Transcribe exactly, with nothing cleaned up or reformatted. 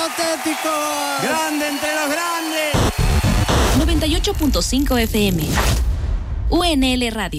auténticos! ¡Grande entre los grandes! noventa y ocho punto cinco F M. U N L Radio.